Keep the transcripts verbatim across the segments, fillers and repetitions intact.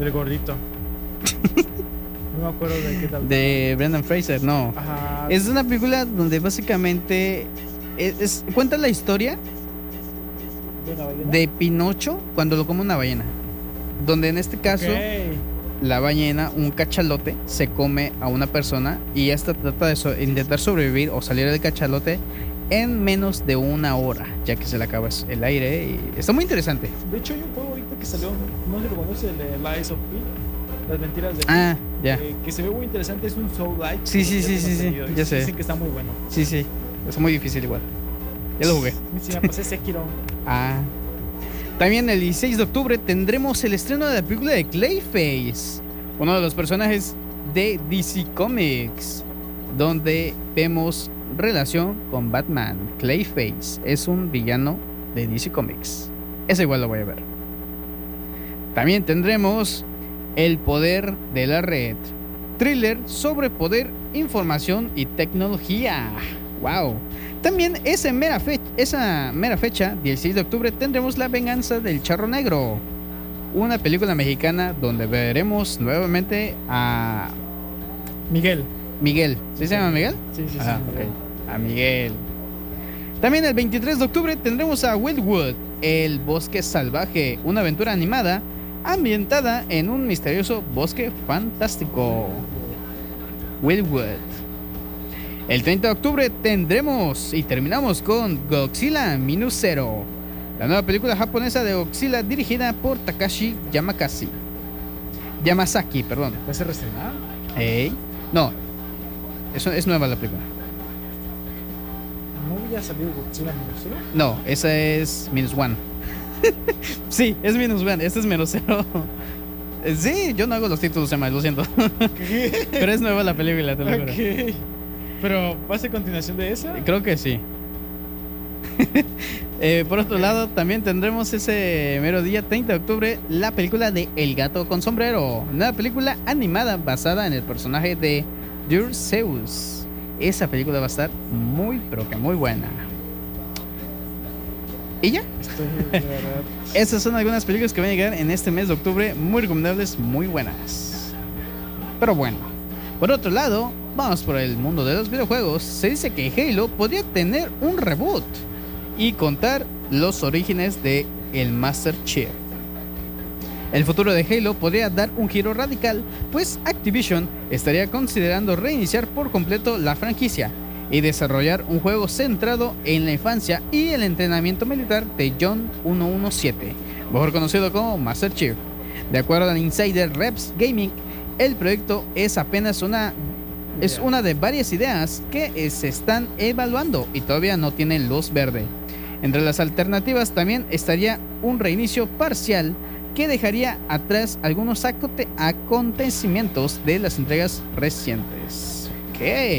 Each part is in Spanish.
Del gordito. No me acuerdo de qué tal. De Brendan Fraser, no. Ajá. Es una película donde básicamente es, es- cuenta la historia ¿De una ballena? de Pinocho cuando lo come una ballena. Donde en este caso Ok. la ballena, un cachalote, se come a una persona y esta trata de so- intentar sobrevivir o salir del cachalote en menos de una hora, ya que se le acaba el aire. Y está muy interesante. De hecho, hay un juego ahorita que salió, no sé si lo conoces, el de Lies of P, las mentiras de P, Ah, ya. eh, que se ve muy interesante, es un Soul-like. Sí, sí, como sí, ya sí, hemos sí, tenido, y ya sé. Dicen que está muy bueno. Sí, sí. Es muy difícil igual. Ya lo jugué. Sí, me pasé Sekiro. Ah. También el dieciséis de octubre tendremos el estreno de la película de Clayface, uno de los personajes de D C Comics, donde vemos relación con Batman. Clayface es un villano de D C Comics. Eso igual lo voy a ver. También tendremos El poder de la red, thriller sobre poder, información y tecnología. Wow. También esa mera, fecha, esa mera fecha, dieciséis de octubre, tendremos La venganza del charro negro, una película mexicana donde veremos nuevamente a Miguel. Miguel. ¿Sí se llama Miguel? Sí, sí, sí. Ah, Miguel. ok. A Miguel. También el veintitrés de octubre tendremos a Wildwood, El bosque salvaje, una aventura animada ambientada en un misterioso bosque fantástico. Wildwood. El treinta de octubre tendremos y terminamos con Godzilla Minus Zero, la nueva película japonesa de Godzilla dirigida por Takashi Yamakasi. Yamasaki, perdón. ¿Va a ser reestrenada? Ey. No, eso es nueva la película. ¿No había salido Godzilla Minus Zero? No, esa es Minus One. Sí, es Minus One, esta es Menos Cero. Eh, Sí, yo no hago los títulos, se lo siento. ¿Qué? Pero es nueva la película, te lo juro. Ok. Pero, ¿va a ser continuación de esa? Creo que sí. Eh, por otro lado, también tendremos ese mero día, treinta de octubre, la película de El gato con sombrero, una película animada basada en el personaje de Zeus. Esa película va a estar muy, pero que muy buena. ¿Y ya? Estoy, de verdad. Esas son algunas películas que van a llegar en este mes de octubre, muy recomendables, muy buenas. Pero bueno, por otro lado, vamos por el mundo de los videojuegos. Se dice que Halo podría tener un reboot y contar los orígenes de el Master Chief. El futuro de Halo podría dar un giro radical, pues Activision estaría considerando reiniciar por completo la franquicia y desarrollar un juego centrado en la infancia y el entrenamiento militar de John ciento diecisiete, mejor conocido como Master Chief. De acuerdo al insider Reps Gaming, el proyecto es apenas una es una de varias ideas que se están evaluando y todavía no tiene luz verde. Entre las alternativas también estaría un reinicio parcial que dejaría atrás algunos acote- acontecimientos de las entregas recientes. Ok.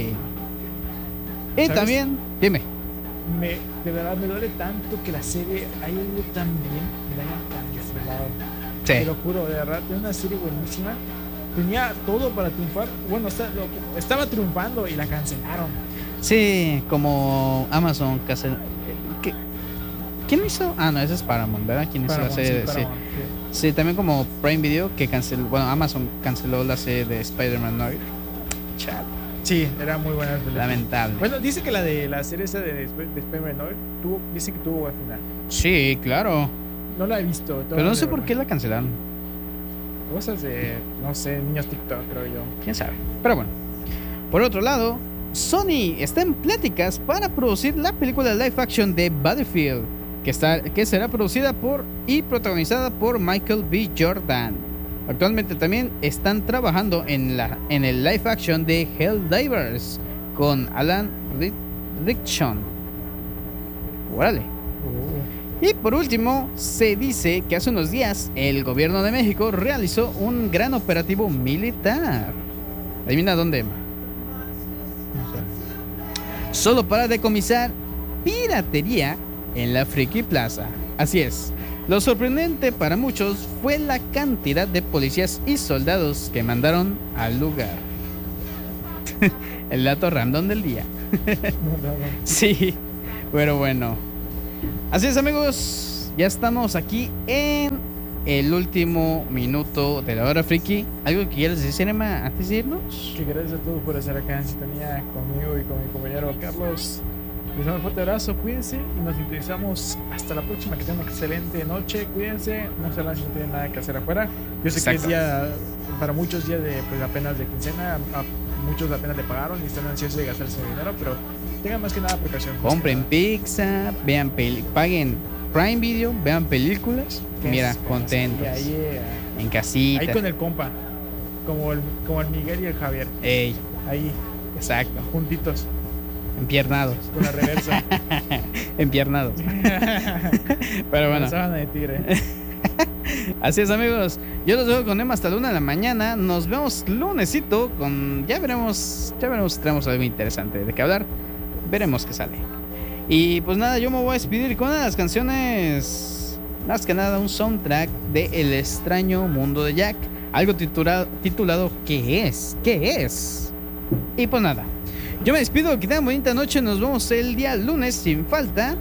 Y ¿Sabes? también, dime. Me, de verdad me duele tanto que la serie haya ido tan bien y la hayan cancelado. Te lo juro, de verdad, es una serie buenísima. Tenía todo para triunfar. Bueno, está- lo- estaba triunfando y la cancelaron. Sí, como Amazon cancel- ¿Qué? ¿Quién hizo? Ah, no, ese es Paramount, ¿verdad? ¿Quién hizo la Paramount, serie? sí, de- Sí. Paramount, sí. Sí, también como Prime Video que canceló, bueno, Amazon canceló la serie de Spider-Man No. Chale, Sí, era muy buena. la película. lamentable. Bueno, dice que la de la serie esa de, de, de Spider-Man ¿no? tuvo, dice que tuvo buen final. Sí, claro. No la he visto. Pero no sé por qué la cancelaron. Cosas de, no sé, niños TikTok, creo yo. Quién sabe. Pero bueno. Por otro lado, Sony está en pláticas para producir la película live action de Battlefield, que, está, que será producida por y protagonizada por Michael B. Jordan. Actualmente también están trabajando en, la, en el live action de Helldivers con Alan Rick- Rickson. Órale. Y por último, se dice que hace unos días el gobierno de México realizó un gran operativo militar. Adivina dónde. Solo para decomisar piratería en la Friki Plaza. Así es. Lo sorprendente para muchos fue la cantidad de policías y soldados que mandaron al lugar. El dato random del día. Sí, pero bueno. Así es, amigos, ya estamos aquí en el último minuto de la hora friki. ¿Algo que quieras decir, Cinema, antes de irnos? Que gracias a todos por estar acá en sintonía conmigo y con mi compañero Carlos. Les mando un fuerte abrazo, cuídense y nos utilizamos hasta la próxima. Que tengan una excelente noche, cuídense, no se van si no tienen nada que hacer afuera. Yo sé Exacto. que es día, para muchos días de pues apenas de quincena, a muchos apenas le pagaron y están ansiosos de gastarse dinero, pero tengan más que nada precaución. Compren pizza, vean peli paguen Prime Video, vean películas, mira, contentos. Ahí, eh, en casita. Ahí con el compa, como el, como el Miguel y el Javier. Ey. Ahí. Exacto. Juntitos. Empiernados. Con la reversa. Empiernados. Pero bueno. La sábana de tigre. Así es, amigos. Yo los dejo con Emma hasta la una de la mañana. Nos vemos lunesito con... Ya veremos, ya veremos si tenemos algo interesante de qué hablar. Veremos qué sale. Y pues nada, yo me voy a despedir con una de las canciones, más que nada un soundtrack de El extraño mundo de Jack. Algo titulado, titulado ¿Qué es? ¿Qué es? Y pues nada, yo me despido, que tengan bonita noche. Nos vemos el día lunes sin falta.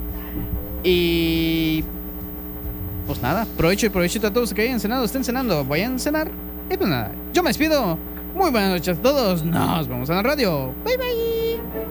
Y pues nada, provecho y provechito a todos los que hayan cenado, estén cenando, vayan a cenar. Y pues nada, yo me despido. Muy buenas noches a todos. Nos vemos en la radio. Bye bye.